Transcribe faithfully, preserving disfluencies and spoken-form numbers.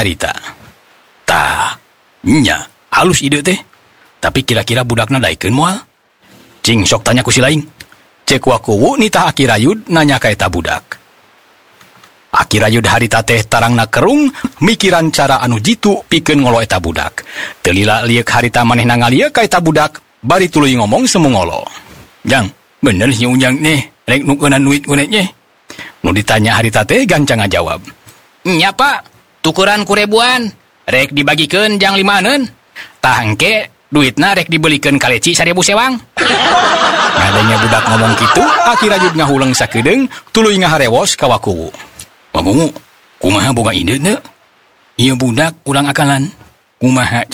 nyarita. Tah, nya, halus ide teh. Tapi kira-kira budakna daikeun moal. Cing sok tanya ku si laing. Cek wakuwu nitah Aki Rayud nanya ka eta budak. Aki Rayud harita teh tarangna kerung mikiran cara anu jitu pikeun ngolo eta budak. Teu lila liek harita manehna ngalieu ka eta budak, bari tuluy ngomong semu ngolo. Jang, bener si Ujang nih, rek nukeunana duit kunetnya. Nu ditanya harita teh gancang ngajawab. Nya pak, tukuran kurebuan, rek dibagikeun jang limaaneun. Tah engke duitna rek dibelikeun kaleci sarebu sewang. Ngadanya budak ngomong kitu, Aki Rayud ngahuleng sakedeung tuluy ngaharewos ka wakuwu. Wakuwu, kumaha boga ide teu? Ieu budak urang akalan. Kumaha